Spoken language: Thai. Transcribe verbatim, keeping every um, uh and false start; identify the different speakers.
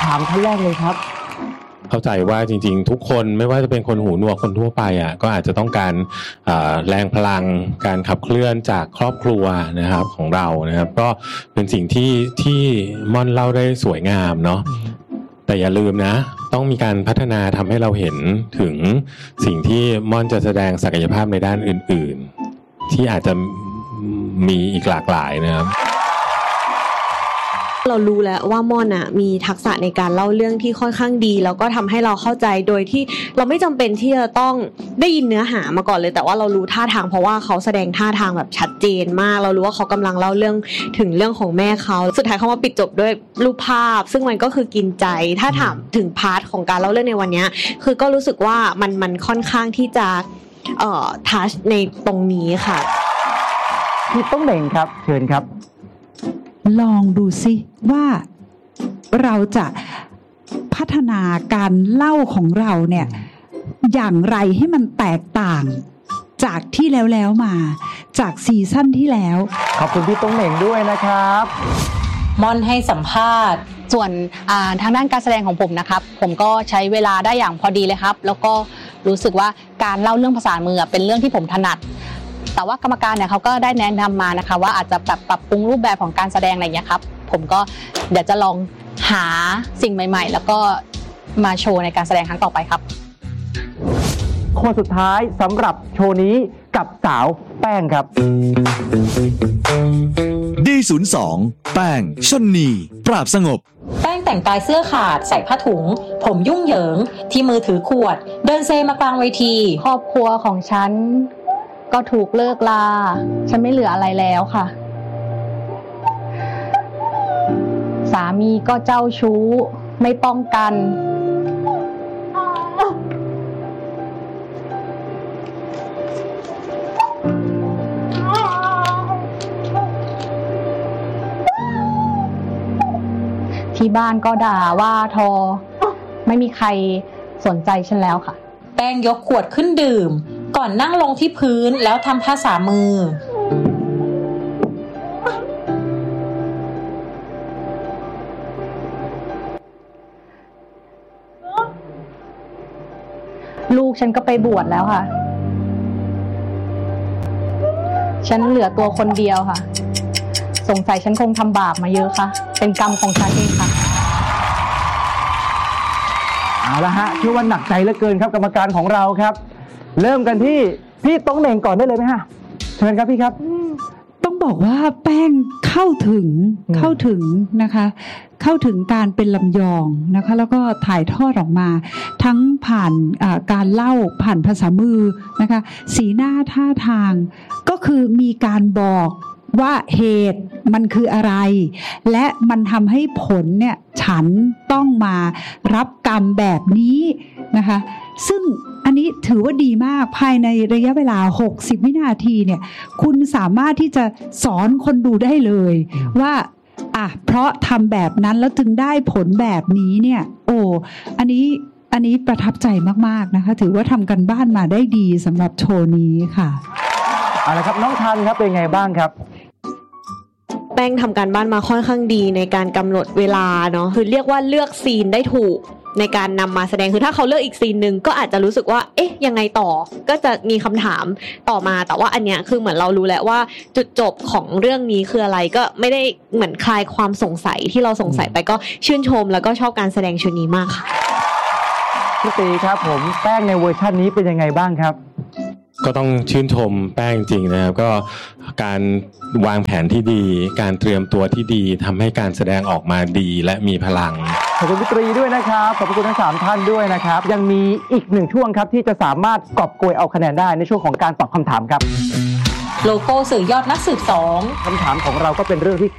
Speaker 1: ถามท่านแรกเลยครับ
Speaker 2: เข้าใจว่าจริงๆทุกคนไม่ว่าจะเป็นคนหูหนวกคนทั่วไปอ่ะก็อาจจะต้องการแรงพลังการขับเคลื่อนจากครอบครัวนะครับของเรานะครับก็เป็นสิ่งที่ที่ม่อนเล่าได้สวยงามเนาะแต่อย่าลืมนะต้องมีการพัฒนาทำให้เราเห็นถึงสิ่งที่ม่อนจะแสดงศักยภาพในด้านอื่นๆที่อาจจะมีอีกหลากหลายนะครับ
Speaker 3: เรารู้แล้วว่าม่อนอะมีทักษะในการเล่าเรื่องที่ค่อนข้างดีแล้วก็ทำให้เราเข้าใจโดยที่เราไม่จำเป็นที่จะต้องได้ยินเนื้อหามาก่อนเลยแต่ว่าเรารู้ท่าทางเพราะว่าเขาแสดงท่าทางแบบชัดเจนมากเรารู้ว่าเขากำลังเล่าเรื่องถึงเรื่องของแม่เขาสุดท้ายเขามาปิดจบด้วยรูปภาพซึ่งมันก็คือกินใจถ้าถามถึงพาร์ทของการเล่าเรื่องในวันนี้คือก็รู้สึกว่ามันมันค่อนข้างที่จะเอ่อทัชในตรงนี้ค่ะ
Speaker 1: พี่ต้องเหน่งครับเชิญครับ
Speaker 4: ลองดูสิว่าเราจะพัฒนาการเล่าของเราเนี่ยอย่างไรให้มันแตกต่างจากที่แล้วแล้วมาจากซีซั่นที่แล้ว
Speaker 1: ขอบคุณพี่ต้องเหน่งด้วยนะครับ
Speaker 5: ม่อนให้สัมภาษณ์
Speaker 6: ส่วนทางด้านการแสดงของผมนะครับผมก็ใช้เวลาได้อย่างพอดีเลยครับแล้วก็รู้สึกว่าการเล่าเรื่องภาษามือเป็นเรื่องที่ผมถนัดแต่ว่ากรรมการเนี่ยเขาก็ได้แนะนำมานะคะว่าอาจจะปรับปรับปรุงรูปแบบของการแสดงอะไรอย่างเงี้ยครับผมก็เดี๋ยวจะลองหาสิ่งใหม่ๆแล้วก็มาโชว์ในการแสดงครั้งต่อไปครับ
Speaker 1: คนสุดท้ายสำหรับโชว์นี้กับสาวแป้งครับ
Speaker 7: ดี ศูนย์ สอง แป้งชลนีปราบสงบ
Speaker 5: แป้งแต่งกายเสื้อขาดใส่ผ้าถุงผมยุ่งเหยิงที่มือถือขวดเดินเซมากลางเวที
Speaker 6: ครอบครัวของฉันก็ถูกเลิกลาฉันไม่เหลืออะไรแล้วค่ะสามีก็เจ้าชู้ไม่ป้องกันที่บ้านก็ด่าว่าทอไม่มีใครสนใจฉันแล้วค่ะ
Speaker 5: แป้งยกขวดขึ้นดื่มก่อนนั่งลงที่พื้นแล้วทำภาษามือ
Speaker 6: ลูกฉันก็ไปบวชแล้วค่ะฉันเหลือตัวคนเดียวค่ะสงสัยฉันคงทำบาปมาเยอะค่ะเป็นกรรมของฉันเองค่ะ
Speaker 1: เอาละฮะชื่อว่าหนักใจเหลือเกินครับกรรมการของเราครับเริ่มกันที่พี่ต้องเหน่งก่อนได้เลยไหมฮะเชิญครับพี่ครับ
Speaker 4: ต้องบอกว่าแป้งเข้าถึงเข้าถึงนะคะเข้าถึงการเป็นลำยองนะคะแล้วก็ถ่ายทอดออกมาทั้งผ่านการเล่าผ่านภาษามือนะคะสีหน้าท่าทางก็คือมีการบอกว่าเหตุมันคืออะไรและมันทำให้ผลเนี่ยฉันต้องมารับกรรมแบบนี้นะคะซึ่งอันนี้ถือว่าดีมากภายในระยะเวลาหกสิบวินาทีเนี่ยคุณสามารถที่จะสอนคนดูได้เลยว่าอ่ะเพราะทำแบบนั้นแล้วจึงได้ผลแบบนี้เนี่ยโอ้อันนี้อันนี้ประทับใจมากๆนะคะถือว่าทำกันบ้านมาได้ดีสำหรับโชว์นี้ค่ะ
Speaker 1: เอาละครับน้องทันครับเป็นไงบ้างครับ
Speaker 3: แป้งทำการบ้านมาค่อนข้างดีในการกำหนดเวลาเนาะคือเรียกว่าเลือกซีนได้ถูกในการนำมาแสดงคือถ้าเขาเลือกอีกซีนนึงก็อาจจะรู้สึกว่าเอ๊ะยังไงต่อก็จะมีคำถามต่อมาแต่ว่าอันเนี้ยคือเหมือนเรารู้แล้วว่าจุดจบของเรื่องนี้คืออะไรก็ไม่ได้เหมือนคลายความสงสัยที่เราสงสัยไปก็ชื่นชมแล้วก็ชอบการแสดงชุดนี้มากค่ะ
Speaker 1: พี่ตีครับผมแป้งในเวอร์ชันนี้เป็นยังไงบ้างครับ
Speaker 2: ก็ต้องชื่นชมแป้งจริงนะครับก็การวางแผนที่ดีการเตรียมตัวที่ดีทำให้การแสดงออกมาดีและมีพลัง
Speaker 1: ขอบคุณพี่ตรีด้วยนะครับขอบคุณทั้งสามท่านด้วยนะครับยังมีอีกหนึ่งช่วงครับที่จะสามารถกอบโกยเอาคะแนนได้ในช่วงของการตอบคำถามครับ
Speaker 5: โลโก้สื่อยอดนักสืบสอง
Speaker 1: คำถามของเราก็เป็นเรื่องที่